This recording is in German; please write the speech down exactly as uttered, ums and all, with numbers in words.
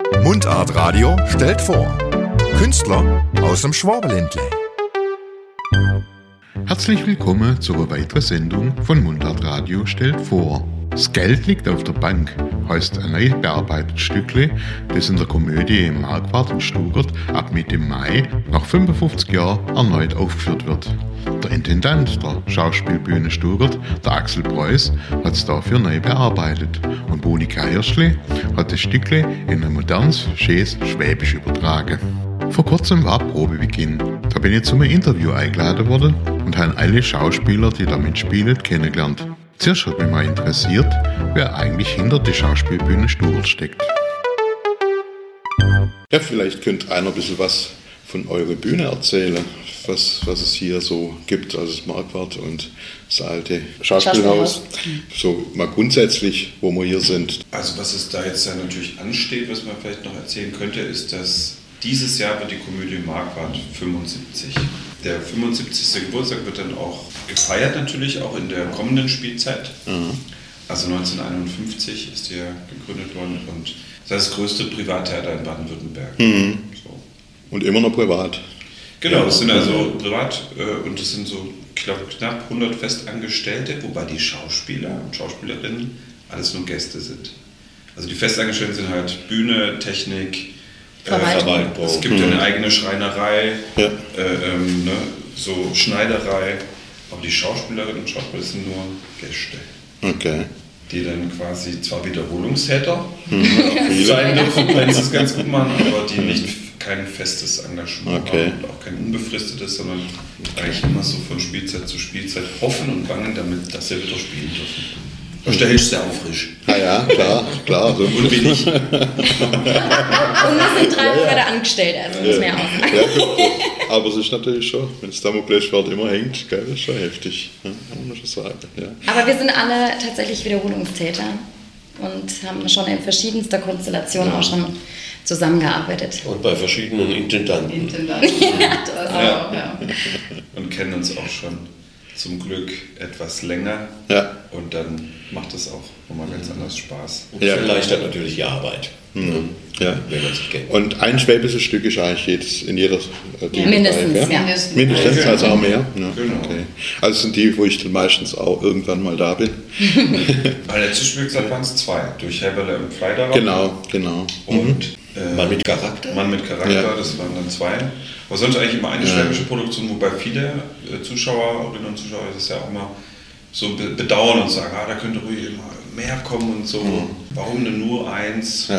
Mundart Radio stellt vor. Künstler aus dem Schwabenländle. Herzlich willkommen zu einer weiteren Sendung von Mundart Radio stellt vor. Das Geld liegt auf der Bank heißt ein neu bearbeitetes Stückle, das in der Komödie im Marquardt in Stugert ab Mitte Mai nach fünfundfünfzig Jahren erneut aufgeführt wird. Der Intendant der Schauspielbühne Stugert, der Axel Preuß, hat es dafür neu bearbeitet und Monika Hirschli hat das Stückle in ein modernes, schönes Schwäbisch übertragen. Vor kurzem war Probebeginn. Da bin ich zu einem Interview eingeladen worden und habe alle Schauspieler, die da mitspielen, kennengelernt. Zuerst hat mich mal interessiert, wer eigentlich hinter der Schauspielbühne Stugert steckt. Ja, vielleicht könnt einer ein bisschen was von eurer Bühne erzählen, was, was es hier so gibt, also das Marquardt und das alte Schauspielhaus. So mal grundsätzlich, wo wir hier sind. Also was es da jetzt dann natürlich ansteht, was man vielleicht noch erzählen könnte, ist, dass dieses Jahr wird die Komödie Marquardt fünfundsiebzig. Der fünfundsiebzigste Geburtstag wird dann auch gefeiert natürlich, auch in der kommenden Spielzeit. Mhm. Also neunzehnhunderteinundfünfzig ist die ja gegründet worden und das ist das größte Privattheater in Baden-Württemberg. Mhm. So. Und immer noch privat. Genau, das sind also privat äh, und das sind so, ich glaube, knapp hundert Festangestellte, wobei die Schauspieler und Schauspielerinnen alles nur Gäste sind. Also die Festangestellten sind halt Bühne, Technik, Verwaltung. Äh, es gibt ja eine eigene Schreinerei, ja. äh, ähm, ne, so Schneiderei, aber die Schauspielerinnen und Schauspieler sind nur Gäste. Okay. Die dann quasi zwar Wiederholungstäter mhm. sein dürfen, wenn sie es ganz gut machen, aber die nicht kein festes Engagement okay. haben und auch kein unbefristetes, sondern eigentlich immer so von Spielzeit zu Spielzeit hoffen und bangen, damit, dass sie wieder spielen dürfen. Da stellst du ja auch frisch. Ja, ja, klar, klar. So. Und bin ich. Und wir sind drei Monate ja. angestellt, also muss man ja auch sagen. Ja, gut, aber es ist natürlich schon, wenn das Damoklesschwert immer hängt, gell, das ist schon heftig. Ja, kann man schon sagen. Ja. Aber wir sind alle tatsächlich Wiederholungstäter und haben schon in verschiedenster Konstellation ja. auch schon zusammengearbeitet. Und bei verschiedenen Intendanten. Intendanten. Ja, das ja. auch, ja. Und kennen uns auch schon zum Glück etwas länger. Ja. Und dann macht es auch nochmal ganz anders Spaß. Und das erleichtert natürlich die Arbeit. Mhm. Ja. Wenn man sich kennt. Und ein schwäbisches Stück ist eigentlich jetzt in jeder ja, mindestens, Bereich, ja? ja. Mindestens, mindestens also auch mehr. Ja. Genau. Okay. Also das sind die, wo ich dann meistens auch irgendwann mal da bin. Bei der letzten Spielzeit waren es zwei, durch Heberle und Fleiderer. Genau, genau. Und mhm. äh, Mann mit Charakter. Mann mit Charakter, ja. das waren dann zwei. Aber sonst eigentlich immer eine ja. schwäbische Produktion, wobei viele äh, Zuschauerinnen und Zuschauer das ja auch immer so be- bedauern und sagen, ah, da könnte ruhig immer mehr kommen und so. Mhm. Warum denn nur eins? Ja.